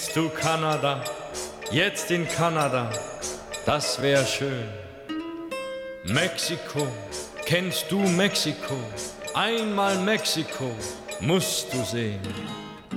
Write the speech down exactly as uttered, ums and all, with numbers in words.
Kennst du Kanada? Jetzt in Kanada, das wär schön. Mexiko, kennst du Mexiko? Einmal Mexiko musst du sehen.